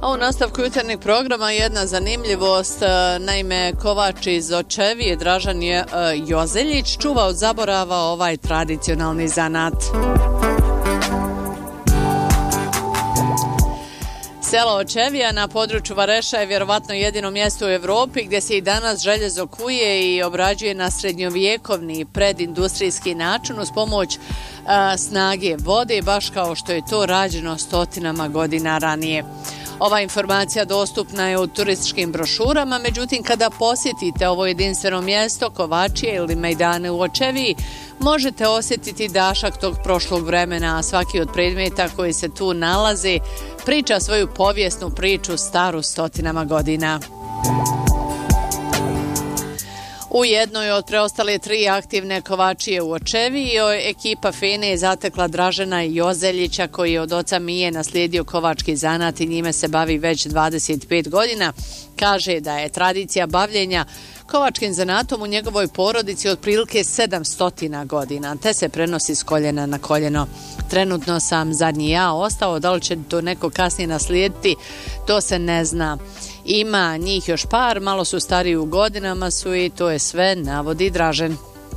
A u nastavku jutarnjeg programa jedna zanimljivost, naime kovač iz Očevije Dražen Jozeljić čuva od zaborava ovaj tradicionalni zanat. Selo Očevija na području Vareša je vjerovatno jedino mjesto u Europi gdje se i danas željezo kuje i obrađuje na srednjovjekovni predindustrijski način uz pomoć snage vode, baš kao što je to rađeno stotinama godina ranije. Ova informacija dostupna je u turističkim brošurama, međutim kada posjetite ovo jedinstveno mjesto, Kovačije ili Mejdane u Očeviji, možete osjetiti dašak tog prošlog vremena, a svaki od predmeta koji se tu nalazi priča svoju povijesnu priču staru stotinama godina. U jednoj od preostale 3 aktivne kovačije u Očeviji ekipa Fene je zatekla Dražena Jozeljića koji je od oca Mije naslijedio kovački zanat i njime se bavi već 25 godina. Kaže da je tradicija bavljenja kovačkim zanatom u njegovoj porodici otprilike 700 godina, te se prenosi s koljena na koljeno. Trenutno sam zadnji ja ostao, da li će to neko kasnije naslijediti, to se ne zna. Ima njih još par, malo su stariji u godinama su i to je sve, navodi Dražen.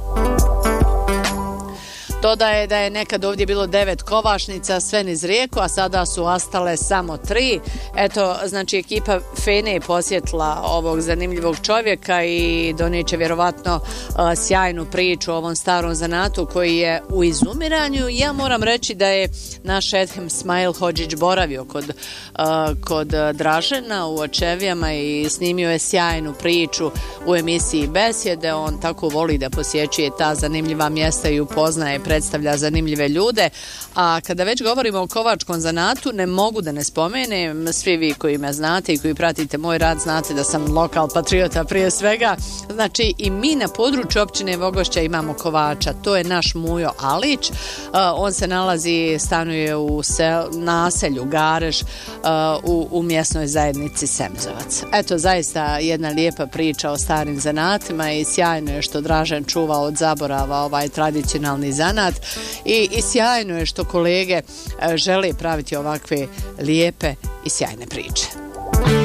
Dodaje da je nekad ovdje bilo 9 kovašnica, sve niz rijeku, a sada su ostale samo 3. Eto, znači ekipa Fene je posjetila ovog zanimljivog čovjeka i donijet će vjerovatno sjajnu priču o ovom starom zanatu koji je u izumiranju. Ja moram reći da je naš Edhem Smail Hodžić boravio kod Dražena u Očevijama i snimio je sjajnu priču u emisiji Besjede. On tako voli da posjećuje ta zanimljiva mjesta i upoznaje, predstavlja zanimljive ljude. A kada već govorimo o kovačkom zanatu, ne mogu da ne spomenem, svi vi koji me znate i koji pratite moj rad znate da sam lokal patriota prije svega. Znači i mi na području općine Vogošća imamo kovača, to je naš Mujo Alić. On se nalazi, stanuje u naselju Gareš u mjesnoj zajednici Semzovac. Eto, zaista jedna lijepa priča o starim zanatima i sjajno je što Dražen čuva od zaborava ovaj tradicionalni zanat i sjajno je što kolege žele praviti ovakve lijepe i sjajne priče.